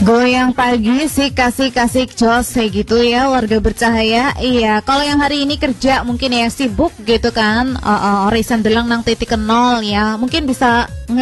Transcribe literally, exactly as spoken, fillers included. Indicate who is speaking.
Speaker 1: Goyang pagi sih kasih-kasih jos kayak gitu ya warga bercahaya. Iya, kalau yang hari ini kerja mungkin ya sibuk gitu kan, uh, uh, resign delang nang titik nol ya, mungkin bisa